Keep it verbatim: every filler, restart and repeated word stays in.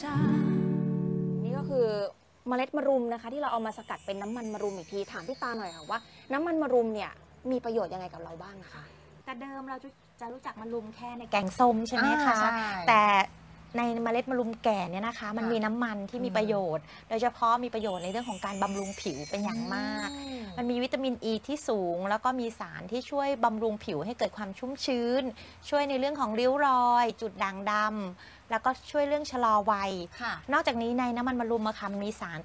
นี่ก็คือเมล็ดมะรุมนะคะที่เราเอามาสกัดเป็นน้ำมันมะรุมอีกทีถามพี่ตาหน่อยค่ะว่าน้ำมันมะรุมเนี่ยมีประโยชน์ยังไงกับเราบ้างนะคะแต่เดิมเราจะจะรู้จักมะรุมแค่ในแกงส้มใช่ไหมคะอ่าใช่แต่ในเมล็ดมะรุมแก่เนี่ยนะคะ มันค่ะมีน้ำมันที่มีประโยชน์ โดยเฉพาะมีประโยชน์ในเรื่องของการบำรุงผิวเป็นอย่างมากอืมมันมีวิตามินอ e ีที่สูง แล้วก็มีสารที่ช่วยบำรุงผิวให้เกิดความชุ่มชื้น ช่วยในเรื่องของริ้วรอย จุดด่างดำแล้วก็ช่วยเรื่องชะลอวัยค่ะนอกจากนี้ในน้ำมันมะรุมอะค่ะมันมีสาร